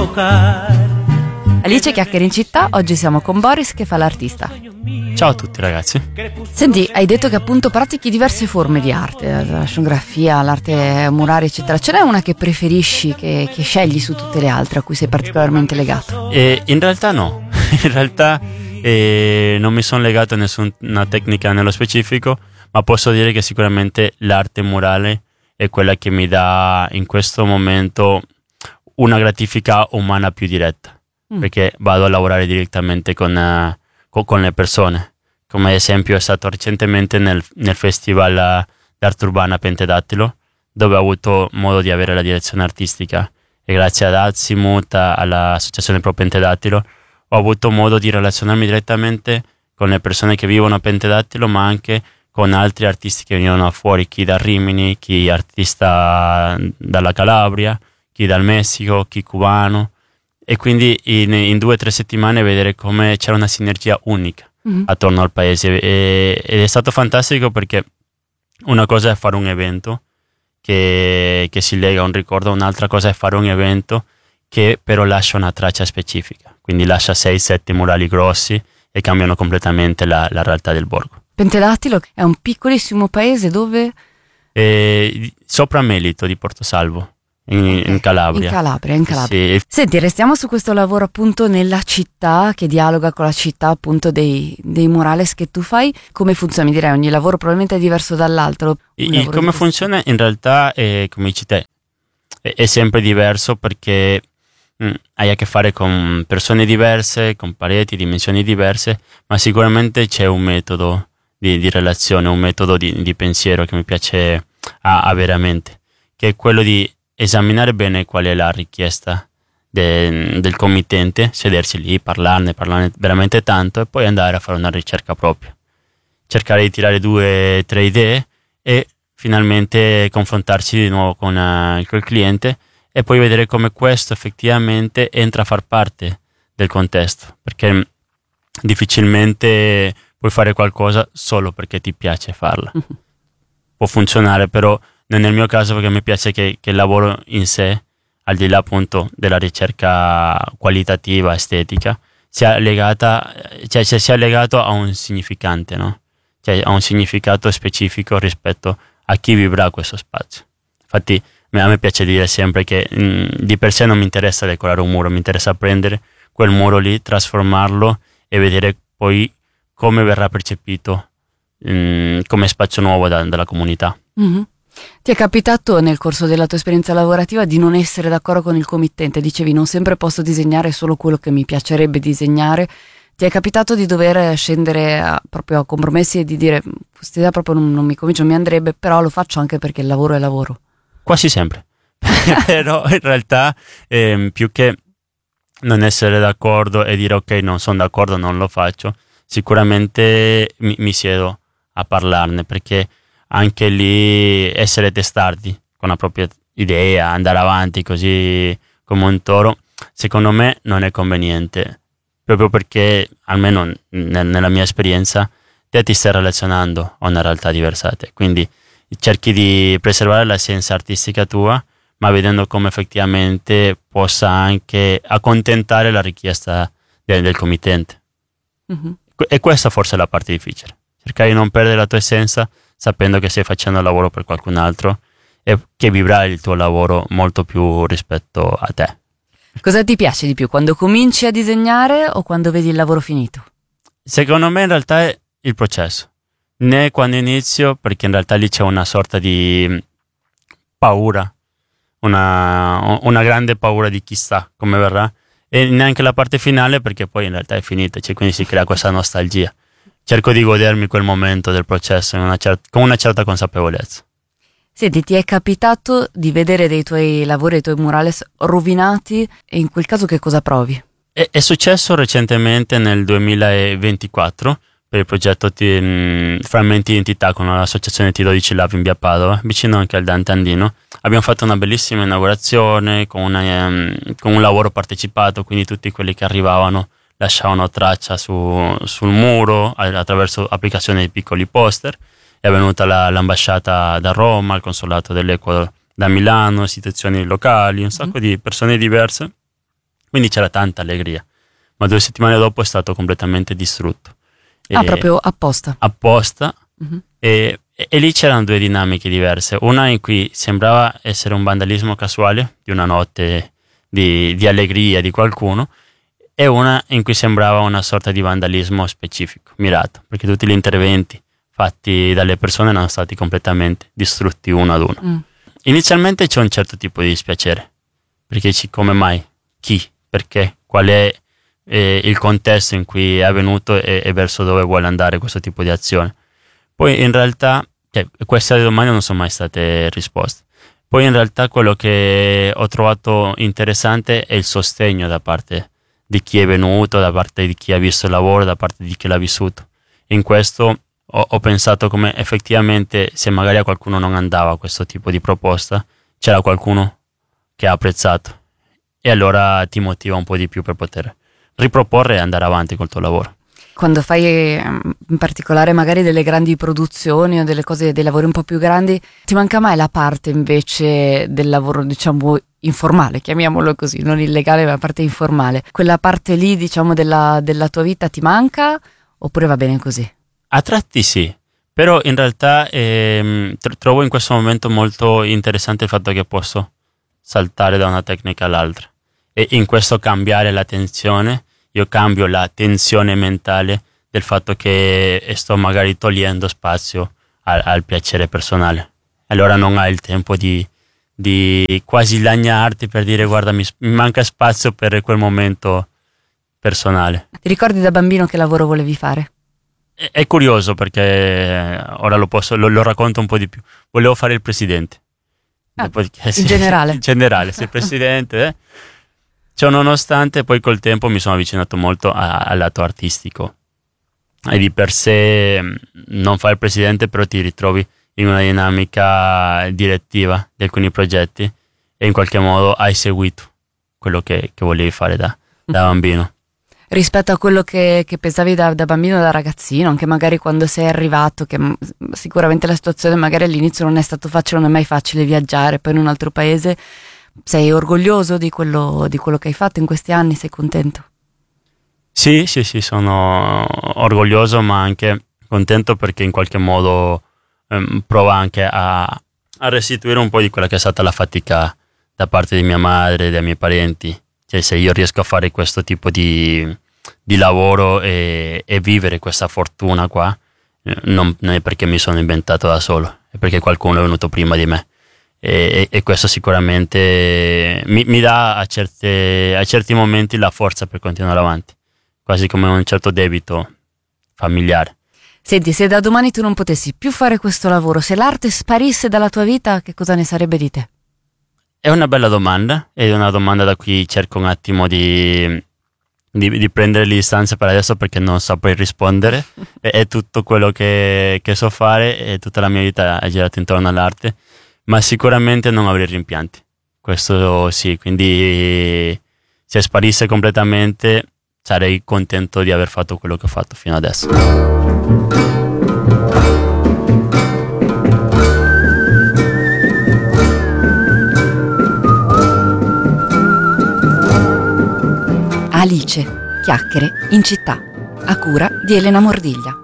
provocar. Alice Chiacchiere in città, oggi siamo con Boris che fa l'artista. Ciao a tutti ragazzi. Senti, hai detto che appunto pratichi diverse forme di arte, la scenografia, l'arte muraria eccetera. Ce n'è una che preferisci, che scegli su tutte le altre, a cui sei particolarmente legato? In realtà no, in realtà non mi sono legato a nessuna tecnica nello specifico, ma posso dire che sicuramente l'arte murale è quella che mi dà in questo momento una gratifica umana più diretta, perché vado a lavorare direttamente con le persone. Come esempio è stato recentemente nel festival d'arte urbana Pentedattilo, dove ho avuto modo di avere la direzione artistica, e grazie ad Azimut, all'associazione Pro Pentedattilo, ho avuto modo di relazionarmi direttamente con le persone che vivono a Pentedattilo, ma anche con altri artisti che venivano fuori, chi da Rimini, chi artista dalla Calabria, chi dal Messico, chi cubano, e quindi in 2 o 3 settimane vedere come c'era una sinergia unica attorno al paese, ed è stato fantastico, perché una cosa è fare un evento che si lega a un ricordo, un'altra cosa è fare un evento che però lascia una traccia specifica, quindi lascia 6-7 murali grossi e cambiano completamente la realtà del borgo. Pentedattilo è un piccolissimo paese dove? Sopra Melito di Portosalvo, in Calabria. In Calabria. Sì. Senti, restiamo su questo lavoro appunto nella città, che dialoga con la città appunto dei murales che tu fai. Come funziona? Mi direi ogni lavoro probabilmente è diverso dall'altro. Come funziona in realtà, come dici te, è sempre diverso, perché hai a che fare con persone diverse, con pareti, dimensioni diverse, ma sicuramente c'è un metodo di relazione, un metodo di pensiero che mi piace avere a mente, che è quello di esaminare bene qual è la richiesta del committente, sedersi lì, parlarne veramente tanto, e poi andare a fare una ricerca propria, cercare di tirare 2 o 3 idee e finalmente confrontarsi di nuovo con il cliente, e poi vedere come questo effettivamente entra a far parte del contesto, perché difficilmente puoi fare qualcosa solo perché ti piace farla. Può funzionare, però non è il mio caso, perché mi piace che il lavoro in sé, al di là appunto della ricerca qualitativa, estetica, sia legato a un significante, no? Cioè a un significato specifico rispetto a chi vivrà questo spazio. Infatti a me piace dire sempre che di per sé non mi interessa decorare un muro, mi interessa prendere quel muro lì, trasformarlo e vedere poi come verrà percepito come spazio nuovo dalla comunità. Mm-hmm. Ti è capitato nel corso della tua esperienza lavorativa di non essere d'accordo con il committente? Dicevi non sempre posso disegnare solo quello che mi piacerebbe disegnare. Ti è capitato di dover scendere proprio a compromessi e di dire questa idea proprio non mi convince, non mi andrebbe, però lo faccio anche perché il lavoro è lavoro? Quasi sempre. Però in realtà più che non essere d'accordo e dire ok, non sono d'accordo, non lo faccio, sicuramente mi siedo a parlarne, perché anche lì essere testardi con la propria idea, andare avanti così come un toro, secondo me non è conveniente, proprio perché almeno nella mia esperienza te ti stai relazionando a una realtà diversa da te, quindi cerchi di preservare l'essenza artistica tua, ma vedendo come effettivamente possa anche accontentare la richiesta del committente. Mm-hmm. E questa forse è la parte difficile, cercare di non perdere la tua essenza sapendo che stai facendo il lavoro per qualcun altro e che vivrà il tuo lavoro molto più rispetto a te. Cosa ti piace di più, quando cominci a disegnare o quando vedi il lavoro finito? Secondo me in realtà è il processo, né quando inizio, perché in realtà lì c'è una sorta di paura, una grande paura di chissà come verrà, e neanche la parte finale, perché poi in realtà è finita, cioè quindi si crea questa nostalgia. Cerco di godermi quel momento del processo con una certa consapevolezza. Senti, ti è capitato di vedere dei tuoi lavori, dei tuoi murales rovinati, e in quel caso che cosa provi? È successo recentemente nel 2024 per il progetto Frammenti di Identità con l'associazione T12 Lab in via Padova, vicino anche al Dante Andino. Abbiamo fatto una bellissima inaugurazione con un lavoro partecipato, quindi tutti quelli che arrivavano lasciavano traccia sul muro attraverso applicazione di piccoli poster. È venuta l'ambasciata da Roma, il consolato dell'Ecuador da Milano, istituzioni locali, un sacco di persone diverse quindi c'era tanta allegria, ma 2 settimane dopo è stato completamente distrutto. Proprio apposta? Apposta. E lì c'erano 2 dinamiche diverse, una in cui sembrava essere un vandalismo casuale di una notte di allegria di qualcuno, e una in cui sembrava una sorta di vandalismo specifico, mirato, perché tutti gli interventi fatti dalle persone erano stati completamente distrutti uno ad uno. Inizialmente c'è un certo tipo di dispiacere, perché dici come mai, chi, perché, qual è il contesto in cui è avvenuto e verso dove vuole andare questo tipo di azione. Poi in realtà queste domande non sono mai state risposte. Poi in realtà quello che ho trovato interessante è il sostegno da parte di chi è venuto, da parte di chi ha visto il lavoro, da parte di chi l'ha vissuto. In questo ho pensato come effettivamente, se magari a qualcuno non andava questo tipo di proposta, c'era qualcuno che ha apprezzato, e allora ti motiva un po' di più per poter riproporre e andare avanti col tuo lavoro. Quando fai in particolare magari delle grandi produzioni o delle cose, dei lavori un po' più grandi, ti manca mai la parte invece del lavoro, diciamo, informale, chiamiamolo così, non illegale, ma la parte informale? Quella parte lì, diciamo, della tua vita ti manca, oppure va bene così? A tratti sì, però in realtà trovo in questo momento molto interessante il fatto che posso saltare da una tecnica all'altra, e in questo cambiare la tensione. Io cambio la tensione mentale del fatto che sto magari togliendo spazio al piacere personale. Allora non hai il tempo di quasi lagnarti per dire guarda mi manca spazio per quel momento personale. Ti ricordi da bambino che lavoro volevi fare? È curioso perché ora lo racconto un po' di più. Volevo fare il presidente. In generale? In generale, sì, il presidente. Ciò nonostante, poi col tempo mi sono avvicinato molto al lato artistico, e di per sé non fai il presidente, però ti ritrovi in una dinamica direttiva di alcuni progetti, e in qualche modo hai seguito quello che volevi fare da bambino. Rispetto a quello che pensavi da bambino, da ragazzino, anche magari quando sei arrivato, che sicuramente la situazione magari all'inizio non è stato facile, non è mai facile viaggiare poi in un altro paese. Sei orgoglioso di quello che hai fatto in questi anni? Sei contento? Sì, sono orgoglioso, ma anche contento perché in qualche modo prova anche a restituire un po' di quella che è stata la fatica da parte di mia madre, dei miei parenti. Cioè, se io riesco a fare questo tipo di lavoro e vivere questa fortuna qua, non è perché mi sono inventato da solo, è perché qualcuno è venuto prima di me. E questo sicuramente mi dà a certi momenti la forza per continuare avanti, quasi come un certo debito familiare. Senti, se da domani tu non potessi più fare questo lavoro, se l'arte sparisse dalla tua vita, che cosa ne sarebbe di te? È una bella domanda, è una domanda da cui cerco un attimo di prendere le distanze per adesso, perché non saprei rispondere. È tutto quello che so fare, e tutta la mia vita è girata intorno all'arte, ma sicuramente non avrei rimpianti, questo sì, quindi se sparisse completamente sarei contento di aver fatto quello che ho fatto fino adesso. Alice, chiacchiere in città, a cura di Elena Mordiglia.